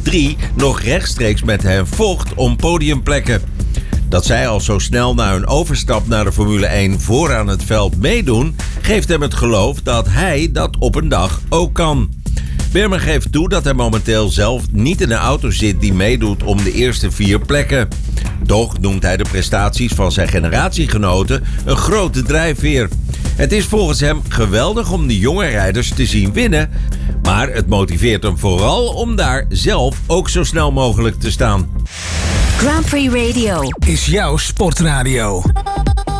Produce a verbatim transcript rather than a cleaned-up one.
de drie nog rechtstreeks met hem vocht om podiumplekken. Dat zij al zo snel na hun overstap naar de Formule één vooraan het veld meedoen, geeft hem het geloof dat hij dat op een dag ook kan. Beerman geeft toe dat hij momenteel zelf niet in een auto zit die meedoet om de eerste vier plekken. Toch noemt hij de prestaties van zijn generatiegenoten een grote drijfveer. Het is volgens hem geweldig om de jonge rijders te zien winnen, maar het motiveert hem vooral om daar zelf ook zo snel mogelijk te staan. Grand Prix Radio is jouw sportradio.